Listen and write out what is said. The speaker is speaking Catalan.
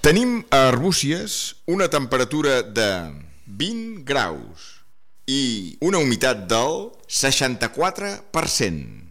Tenim a Arbúcies una temperatura de 20 graus i una humitat del 64%.